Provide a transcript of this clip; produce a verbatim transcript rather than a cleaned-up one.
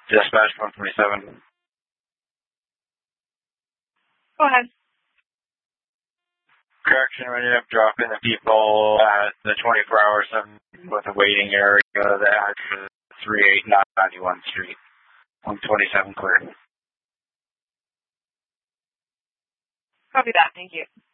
Dispatch one twenty-seven. Go ahead. Correction, we ended up dropping the people at the twenty-four hour seven with a waiting area at three eighty-nine ninety-one Street. one twenty-seven clear. Copy that. Thank you.